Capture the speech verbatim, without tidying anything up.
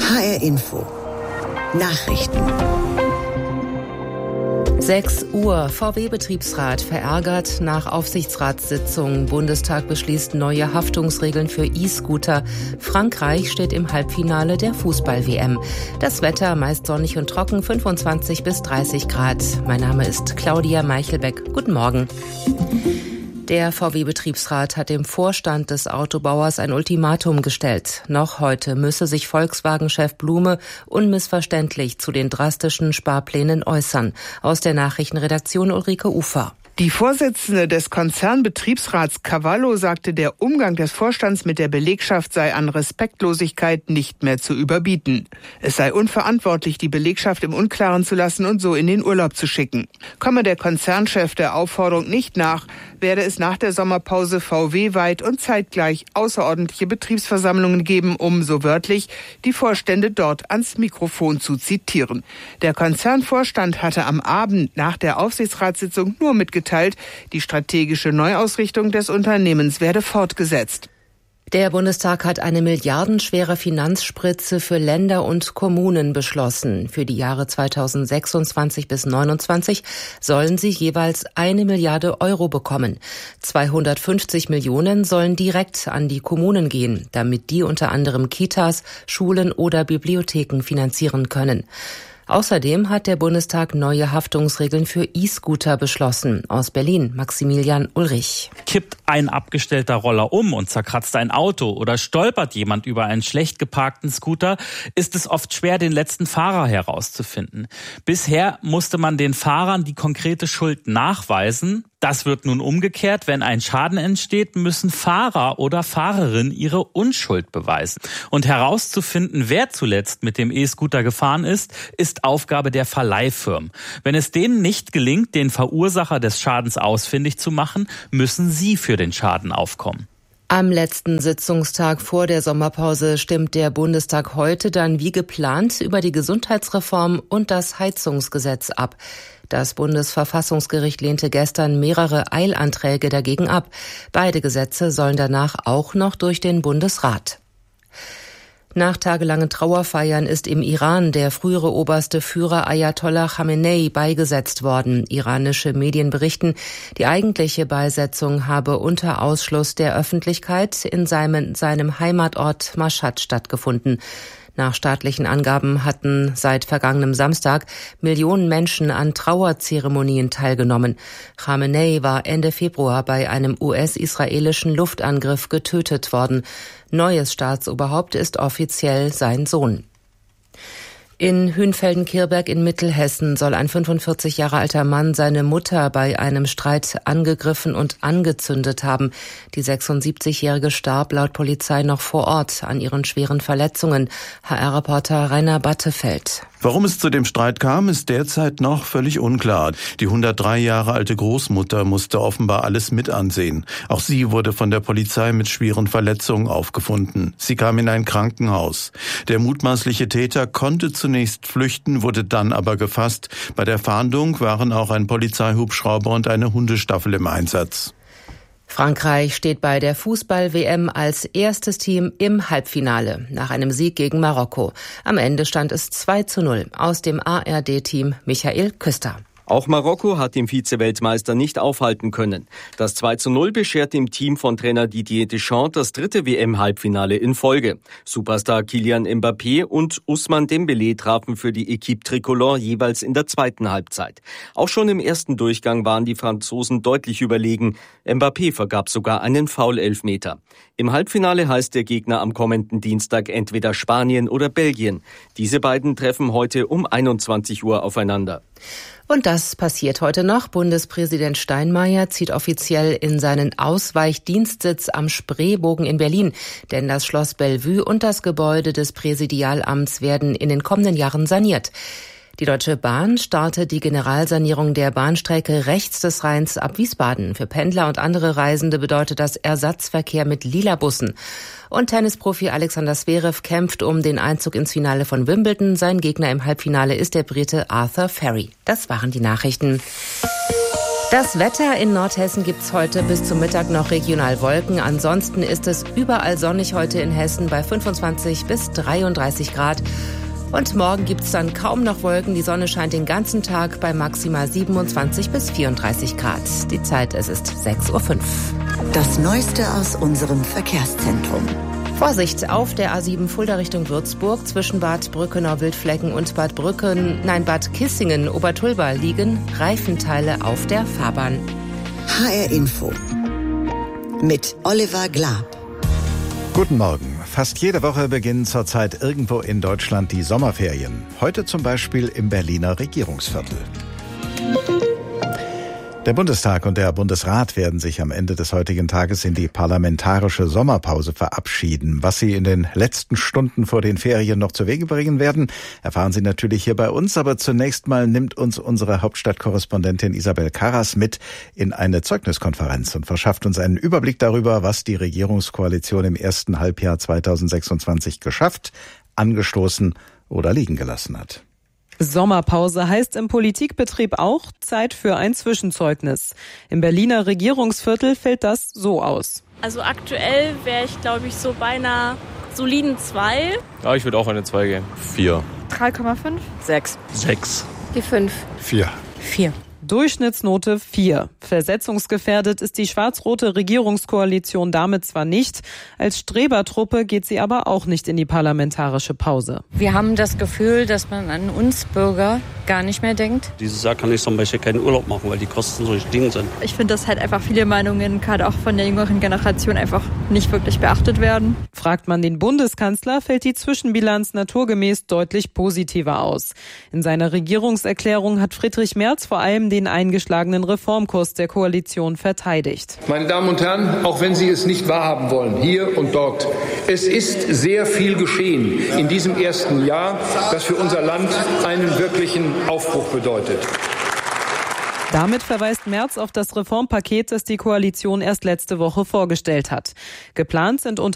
H R Info. Nachrichten. sechs Uhr. V W-Betriebsrat verärgert nach Aufsichtsratssitzung. Bundestag beschließt neue Haftungsregeln für E-Scooter. Frankreich steht im Halbfinale der Fußball-W M. Das Wetter meist sonnig und trocken, fünfundzwanzig bis dreißig Grad. Mein Name ist Claudia Meichelbeck. Guten Morgen. Der V W-Betriebsrat hat dem Vorstand des Autobauers ein Ultimatum gestellt. Noch heute müsse sich Volkswagen-Chef Blume unmissverständlich zu den drastischen Sparplänen äußern. Aus der Nachrichtenredaktion Ulrike Ufer. Die Vorsitzende des Konzernbetriebsrats Cavallo sagte, der Umgang des Vorstands mit der Belegschaft sei an Respektlosigkeit nicht mehr zu überbieten. Es sei unverantwortlich, die Belegschaft im Unklaren zu lassen und so in den Urlaub zu schicken. Komme der Konzernchef der Aufforderung nicht nach, werde es nach der Sommerpause V W-weit und zeitgleich außerordentliche Betriebsversammlungen geben, um, so wörtlich, die Vorstände dort ans Mikrofon zu zitieren. Der Konzernvorstand hatte am Abend nach der Aufsichtsratssitzung nur mitgeteilt, die strategische Neuausrichtung des Unternehmens werde fortgesetzt. Der Bundestag hat eine milliardenschwere Finanzspritze für Länder und Kommunen beschlossen. Für die Jahre zweitausendsechsundzwanzig bis neunundzwanzig sollen sie jeweils eine Milliarde Euro bekommen. zweihundertfünfzig Millionen sollen direkt an die Kommunen gehen, damit die unter anderem Kitas, Schulen oder Bibliotheken finanzieren können. Außerdem hat der Bundestag neue Haftungsregeln für E-Scooter beschlossen. Aus Berlin, Maximilian Ulrich. Kippt ein abgestellter Roller um und zerkratzt ein Auto oder stolpert jemand über einen schlecht geparkten Scooter, ist es oft schwer, den letzten Fahrer herauszufinden. Bisher musste man den Fahrern die konkrete Schuld nachweisen. Das wird nun umgekehrt. Wenn ein Schaden entsteht, müssen Fahrer oder Fahrerin ihre Unschuld beweisen. Und herauszufinden, wer zuletzt mit dem E-Scooter gefahren ist, ist Aufgabe der Verleihfirmen. Wenn es denen nicht gelingt, den Verursacher des Schadens ausfindig zu machen, müssen sie für den Schaden aufkommen. Am letzten Sitzungstag vor der Sommerpause stimmt der Bundestag heute dann wie geplant über die Gesundheitsreform und das Heizungsgesetz ab. Das Bundesverfassungsgericht lehnte gestern mehrere Eilanträge dagegen ab. Beide Gesetze sollen danach auch noch durch den Bundesrat. Nach tagelangen Trauerfeiern ist im Iran der frühere oberste Führer Ayatollah Khamenei beigesetzt worden. Iranische Medien berichten, die eigentliche Beisetzung habe unter Ausschluss der Öffentlichkeit in seinem, seinem Heimatort Mashhad stattgefunden. Nach staatlichen Angaben hatten seit vergangenem Samstag Millionen Menschen an Trauerzeremonien teilgenommen. Khamenei war Ende Februar bei einem U S-israelischen Luftangriff getötet worden. Neues Staatsoberhaupt ist offiziell sein Sohn. In Hünfelden-Kirberg in Mittelhessen soll ein fünfundvierzig Jahre alter Mann seine Mutter bei einem Streit angegriffen und angezündet haben. Die sechsundsiebzigjährige starb laut Polizei noch vor Ort an ihren schweren Verletzungen. H R-Reporter Rainer Battefeld. Warum es zu dem Streit kam, ist derzeit noch völlig unklar. Die hundertdrei Jahre alte Großmutter musste offenbar alles mit ansehen. Auch sie wurde von der Polizei mit schweren Verletzungen aufgefunden. Sie kam in ein Krankenhaus. Der mutmaßliche Täter konnte zunächst flüchten, wurde dann aber gefasst. Bei der Fahndung waren auch ein Polizeihubschrauber und eine Hundestaffel im Einsatz. Frankreich steht bei der Fußball-W M als erstes Team im Halbfinale nach einem Sieg gegen Marokko. Am Ende stand es zwei zu null. Aus dem A R D-Team Michael Küster. Auch Marokko hat den Vize-Weltmeister nicht aufhalten können. Das zwei zu null beschert dem Team von Trainer Didier Deschamps das dritte W M-Halbfinale in Folge. Superstar Kylian Mbappé und Ousmane Dembélé trafen für die Équipe Tricolore jeweils in der zweiten Halbzeit. Auch schon im ersten Durchgang waren die Franzosen deutlich überlegen. Mbappé vergab sogar einen Foul-Elfmeter. Im Halbfinale heißt der Gegner am kommenden Dienstag entweder Spanien oder Belgien. Diese beiden treffen heute um einundzwanzig Uhr aufeinander. Und das passiert heute noch. Bundespräsident Steinmeier zieht offiziell in seinen Ausweichdienstsitz am Spreebogen in Berlin. Denn das Schloss Bellevue und das Gebäude des Präsidialamts werden in den kommenden Jahren saniert. Die Deutsche Bahn startet die Generalsanierung der Bahnstrecke rechts des Rheins ab Wiesbaden. Für Pendler und andere Reisende bedeutet das Ersatzverkehr mit Lila-Bussen. Und Tennisprofi Alexander Zverev kämpft um den Einzug ins Finale von Wimbledon. Sein Gegner im Halbfinale ist der Brite Arthur Ferry. Das waren die Nachrichten. Das Wetter in Nordhessen gibt's heute bis zum Mittag noch regional Wolken. Ansonsten ist es überall sonnig heute in Hessen bei fünfundzwanzig bis dreiunddreißig Grad. Und morgen gibt's dann kaum noch Wolken. Die Sonne scheint den ganzen Tag bei maximal siebenundzwanzig bis vierunddreißig Grad. Die Zeit, es ist sechs Uhr fünf. Das Neueste aus unserem Verkehrszentrum. Vorsicht auf der A sieben Fulda Richtung Würzburg. Zwischen Bad Brückenau-Wildflecken und Bad Brücken, nein, Bad Kissingen, Obertulba liegen Reifenteile auf der Fahrbahn. H R Info mit Oliver Glab. Guten Morgen. Fast jede Woche beginnen zurzeit irgendwo in Deutschland die Sommerferien. Heute zum Beispiel im Berliner Regierungsviertel. Der Bundestag und der Bundesrat werden sich am Ende des heutigen Tages in die parlamentarische Sommerpause verabschieden. Was sie in den letzten Stunden vor den Ferien noch zu Wege bringen werden, erfahren Sie natürlich hier bei uns. Aber zunächst mal nimmt uns unsere Hauptstadtkorrespondentin Isabel Karras mit in eine Zeugniskonferenz und verschafft uns einen Überblick darüber, was die Regierungskoalition im ersten Halbjahr zweitausendsechsundzwanzig geschafft, angestoßen oder liegen gelassen hat. Sommerpause heißt im Politikbetrieb auch Zeit für ein Zwischenzeugnis. Im Berliner Regierungsviertel fällt das so aus. Also aktuell wäre ich, glaube ich, so bei einer soliden zwei. Ja, ich würde auch eine zwei gehen. Vier. drei Komma fünf. sechs. sechs. Die fünf. Vier. vier. Durchschnittsnote vier. Versetzungsgefährdet ist die schwarz-rote Regierungskoalition damit zwar nicht, als Strebertruppe geht sie aber auch nicht in die parlamentarische Pause. Wir haben das Gefühl, dass man an uns Bürger gar nicht mehr denkt. Dieses Jahr kann ich zum Beispiel keinen Urlaub machen, weil die Kosten so gestiegen sind. Ich finde, dass halt einfach viele Meinungen, gerade auch von der jüngeren Generation, einfach nicht wirklich beachtet werden. Fragt man den Bundeskanzler, fällt die Zwischenbilanz naturgemäß deutlich positiver aus. In seiner Regierungserklärung hat Friedrich Merz vor allem den eingeschlagenen Reformkurs der Koalition verteidigt. Meine Damen und Herren, auch wenn Sie es nicht wahrhaben wollen, hier und dort, es ist sehr viel geschehen in diesem ersten Jahr, das für unser Land einen wirklichen Aufbruch bedeutet. Damit verweist Merz auf das Reformpaket, das die Koalition erst letzte Woche vorgestellt hat. Geplant sind unter